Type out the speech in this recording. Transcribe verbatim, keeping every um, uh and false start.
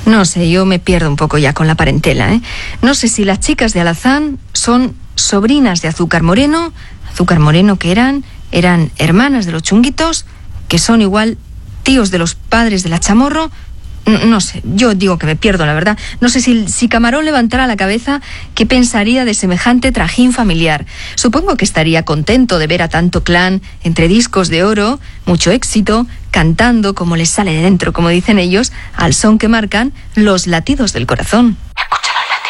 No sé, yo me pierdo un poco ya con la parentela, ¿eh? No sé si las chicas de Alazán son sobrinas de Azúcar Moreno, Azúcar Moreno que eran, eran hermanas de los Chunguitos, que son igual tíos de los padres de la Chamorro. No, no sé, yo digo que me pierdo, la verdad. No sé si, si Camarón levantara la cabeza, ¿qué pensaría de semejante trajín familiar? Supongo que estaría contento de ver a tanto clan entre discos de oro, mucho éxito, cantando como les sale de dentro, como dicen ellos, al son que marcan los latidos del corazón.